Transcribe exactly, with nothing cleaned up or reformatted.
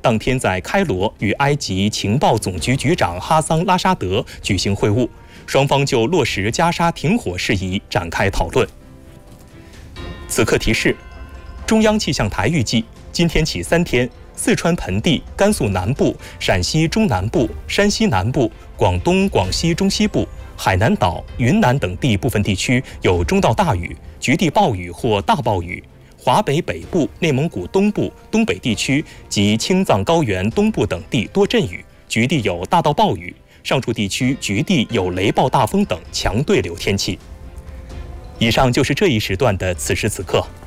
当天在开罗与埃及情报总局局长哈桑拉沙德举行会晤，双方就落实加沙停火事宜展开讨论。此刻提示：中央气象台预计，今天起三天，四川盆地、甘肃南部、陕西中南部、山西南部、广东、广西中西部、海南岛、云南等地部分地区有中到大雨、局地暴雨或大暴雨；华北北部、内蒙古东部、东北地区及青藏高原东部等地多阵雨，局地有大到暴雨；上述地区局地有雷暴大风等强对流天气。以上就是这一时段的此时此刻。